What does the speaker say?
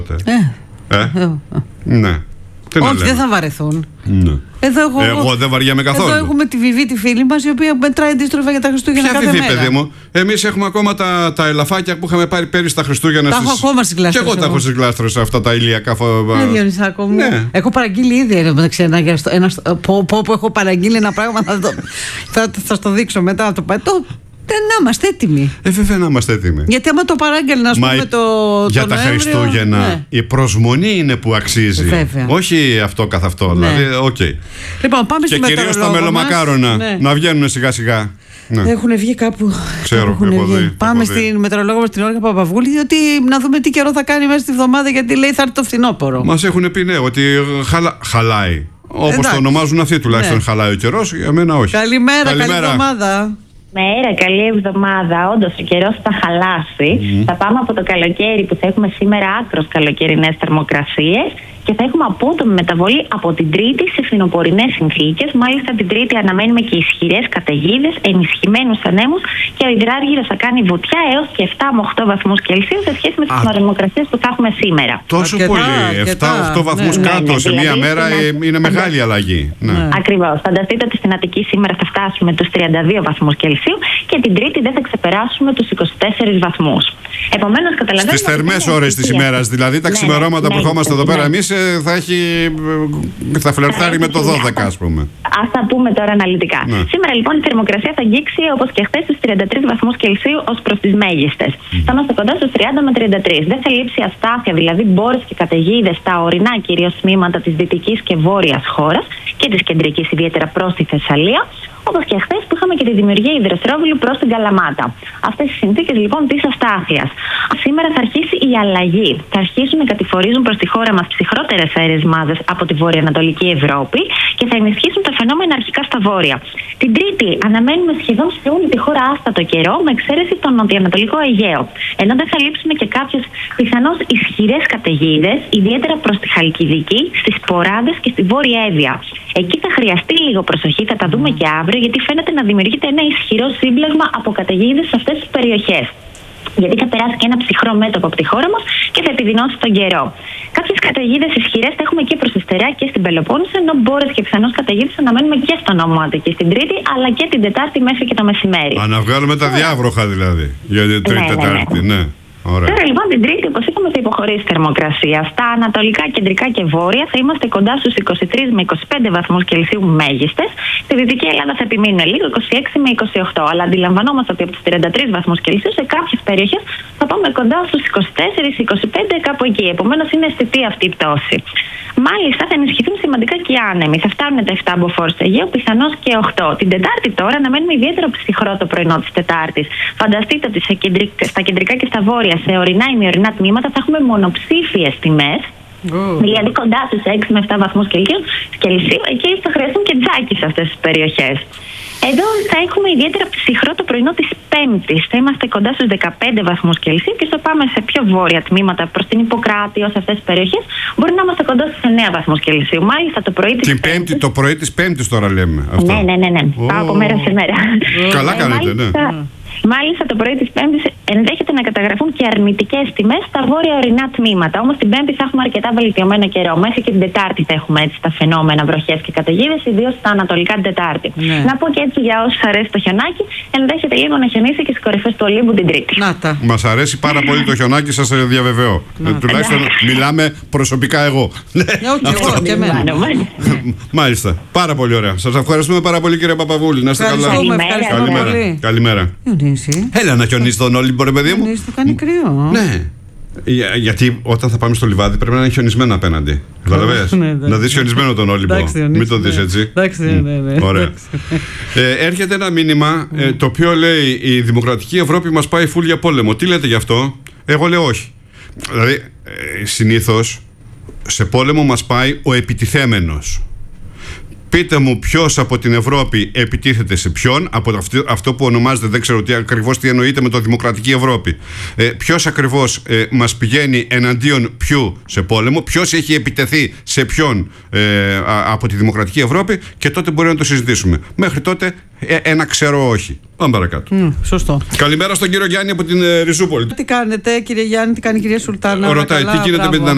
Ναι. Όχι, δεν θα βαρεθούν. Ναι. Εγώ δεν βαριέμαι καθόλου. Εδώ έχουμε τη Βιβί, τη φίλη μας, η οποία μετράει αντίστροφα για τα Χριστούγεννα κάθε μέρα. Ποια Βιβί, παιδί μου? Εμείς έχουμε ακόμα τα ελαφάκια που είχαμε πάρει πέρυσι τα Χριστούγεννα. Τα έχω ακόμα στις γλάστρες. Και εγώ τα έχω στις γλάστρες αυτά τα ηλιακά. Διονυσάκο μου. Ναι. Έχω παραγγείλει ήδη που έχω παραγγείλει ένα πράγμα. Θα στο δείξω μετά από το πατώ. Να είμαστε έτοιμοι. Βέβαια να είμαστε έτοιμοι. Γιατί άμα το παράγγελνα, ας πούμε, για τα Χριστούγεννα, ναι, η προσμονή είναι που αξίζει. Βέβαια. Όχι αυτό καθ' αυτό. Ναι. Δηλαδή, okay. Λοιπόν, πάμε στη μετρολόγο. Και κυρίως τα μελομακάρονα, ναι, να βγαίνουν σιγά σιγά. Ναι. Έχουν βγει κάπου. Ξέρω, έχω δει. Πάμε στην μετρολόγο μας, την Όλγα Παπαβούλη, διότι να δούμε τι καιρό θα κάνει μέσα στη βδομάδα, γιατί λέει θα έρθει το φθινόπωρο. Μας έχουν πει, ναι, ότι χαλάει. Όπως το ονομάζουν αυτοί τουλάχιστον, ναι, χαλάει ο καιρός. Για μένα όχι. Καλημέρα. Καλή εβδομάδα. Μέρα, καλή εβδομάδα. Όντως ο καιρός θα χαλάσει. Θα πάμε από το καλοκαίρι που θα έχουμε σήμερα άκρως καλοκαιρινές θερμοκρασίες και θα έχουμε απότομη μεταβολή από την Τρίτη σε φθινοπορεινές συνθήκες. Μάλιστα την Τρίτη αναμένουμε και ισχυρές καταιγίδες, ενισχυμένους ανέμους και ο υδράργυρος θα κάνει βουτιά έως και 7 με 8 βαθμούς Κελσίου σε σχέση με τις θερμοκρασίες που θα έχουμε σήμερα. Τόσο πολύ, 7-8 βαθμούς κάτω σε μία μέρα είναι μεγάλη αλλαγή. Ακριβώς. Φανταστείτε ότι στην Αττική σήμερα θα φτάσουμε τους 32 βαθμούς Κελσίου και την Τρίτη δεν θα ξεπεράσουμε τους 24 βαθμούς. Επομένως, καταλαβαίνετε. Στις θερμές ώρες της ημέρας, δηλαδή τα ξημερώματα που ερχόμαστε εδώ πέρα εμείς, θα φλερτάρει με το 12, ας πούμε. Ας τα πούμε τώρα αναλυτικά. Σήμερα λοιπόν η θερμοκρασία θα αγγίξει όπως και χθες τους 33 βαθμούς Κελσίου ως προς τις μέγιστες. Θα είμαστε κοντά στους 30 με 33. Δεν θα λείψει αστάθεια, δηλαδή μπόρες και καταιγίδες στα ορεινά κυρίως τμήματα της δυτικής και βόρειας χώρας και της κεντρικής, ιδιαίτερα προς τη Θεσσαλία. Όπως και χθες που είχαμε και τη δημιουργία υδροσρόβιλου προς την Καλαμάτα. Αυτές οι συνθήκες λοιπόν της αστάθειας. Σήμερα θα αρχίσει η αλλαγή. Θα αρχίσουν να κατηφορίζουν προς τη χώρα μας ψυχρότερες αέρες μάζες από τη βορειοανατολική Ευρώπη και θα ενισχύσουν τα φαινόμενα αρχικά στα βόρεια. Την Τρίτη αναμένουμε σχεδόν σε όλη τη χώρα άστατο καιρό, με εξαίρεση τον νοτιοανατολικό Αιγαίο. Ενώ δεν θα λείψουν και κάποιες πιθανώς ισχυρές καταιγίδες, ιδιαίτερα προς τη Χαλκιδική, στις Ποράδες και στη Βόρεια Εύβοια. Εκεί θα χρειαστεί λίγο προσοχή, θα τα δούμε και αύριο, γιατί φαίνεται να δημιουργείται ένα ισχυρό σύμπλεγμα από καταιγίδες σε αυτές τις περιοχές. Γιατί θα περάσει και ένα ψυχρό μέτωπο από τη χώρα μας και θα επιδεινώσει τον καιρό. Κάποιες καταιγίδες ισχυρές θα έχουμε και προς τη Στερεά και στην Πελοπόννησο, ενώ μπόρες και πιθανώς καταιγίδες αναμένουμε και στον νόμο Αττική στην Τρίτη, αλλά και την Τετάρτη μέχρι και το μεσημέρι. Αναβγάλουμε τα διάβροχα δηλαδή για την Τρίτη, Τετάρτη, ναι. Ωραία. Τώρα λοιπόν την Τρίτη, όπως είπαμε, θα υποχωρήσει θερμοκρασία. Στα ανατολικά, κεντρικά και βόρεια θα είμαστε κοντά στους 23 με 25 βαθμούς Κελσίου μέγιστες. Στη Δυτική Ελλάδα θα επιμείνουν λίγο, 26 με 28. Αλλά αντιλαμβανόμαστε ότι από τους 33 βαθμούς Κελσίου σε κάποιες περιοχές θα πάμε κοντά στους 24-25, κάπου εκεί. Επομένως είναι αισθητή αυτή η πτώση. Μάλιστα θα ενισχυθούν σημαντικά και οι άνεμοι. Θα φτάνουν τα 7 μποφόρ στο Αιγαίο, πιθανώς και 8. Την Τετάρτη τώρα αναμένουμε ιδιαίτερο ψυχρό το πρωινό της Τετάρτης. Φανταστείτε ότι στα κεντρικά και στα βόρεια, σε ορεινά ή μειωρινά τμήματα, θα έχουμε μονοψήφιες τιμές. Δηλαδή κοντά στους 6 με 7 βαθμούς Κελσίου. Εκεί θα χρειαστούν και τζάκι σε αυτές τις περιοχές. Εδώ θα έχουμε ιδιαίτερα ψυχρό το πρωινό της Πέμπτης. Θα είμαστε κοντά στους 15 βαθμούς Κελσίου και στο πάμε σε πιο βόρεια τμήματα προς την Ιπποκράτεια, σε αυτές τις περιοχές, μπορεί να είμαστε κοντά στους 9 βαθμούς Κελσίου. Μάλιστα το πρωί της Πέμπτης. Το πρωί της Πέμπτης τώρα λέμε. Αυτό. Ναι. Πάω από μέρα σε μέρα. Καλά κάνετε, ναι. Μάλιστα το πρωί της Πέμπτης ενδέχεται να καταγραφούν και αρνητικές τιμές στα βόρεια ορεινά τμήματα. Όμως την Πέμπτη θα έχουμε αρκετά βελτιωμένο καιρό. Μέχρι και την Τετάρτη θα έχουμε έτσι τα φαινόμενα βροχές και καταιγίδες, ιδίως στα ανατολικά την Τετάρτη. Να πω και έτσι για όσους αρέσει το χιονάκι, ενδέχεται λίγο να χιονίσει και στις κορυφές του Ολύμπου την Τρίτη. Μας αρέσει πάρα πολύ το χιονάκι, σας διαβεβαιώ. Τουλάχιστον μιλάμε προσωπικά εγώ. Και εμένα. Μάλιστα. Πάρα πολύ ωραία. Σας ευχαριστούμε πάρα πολύ, κύριε Παπαβούλη. Να είστε καλά. Καλημέρα. Έλα να χιονίσει τον Όλυμπο, ρε παιδί μου. Το κάνει κρύο. Ναι. Γιατί όταν θα πάμε στο λιβάδι πρέπει να είναι χιονισμένο απέναντι. Καταλαβαίνεις. Να δεις χιονισμένο τον Όλυμπο. Μην το δεις έτσι. Ωραία. Έρχεται ένα μήνυμα το οποίο λέει: η δημοκρατική Ευρώπη μας πάει φουλ για πόλεμο. Τι λέτε γι' αυτό? Εγώ λέω όχι. Δηλαδή, συνήθως σε πόλεμο μας πάει ο επιτιθέμενος. Πείτε μου ποιος από την Ευρώπη επιτίθεται σε ποιον, από αυτό που ονομάζεται, δεν ξέρω ακριβώς τι εννοείται με το δημοκρατική Ευρώπη. Ποιος ακριβώς μας πηγαίνει εναντίον ποιου σε πόλεμο, ποιος έχει επιτεθεί σε ποιον από τη δημοκρατική Ευρώπη, και τότε μπορεί να το συζητήσουμε. Μέχρι τότε ένα ξέρω όχι. Πάμε παρακάτω. Σωστό. Καλημέρα στον κύριο Γιάννη από την Ριζούπολη. Τι κάνετε, κύριε Γιάννη, τι κάνει η κυρία Σουλτάνα? Ρωτάει, τι γίνεται με την